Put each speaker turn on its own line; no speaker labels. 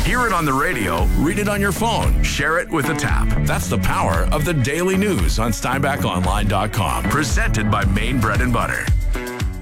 Hear it on the radio, read it on your phone, share it with a tap. That's the power of the daily news on SteinbachOnline.com. Presented by Maine Bread and Butter.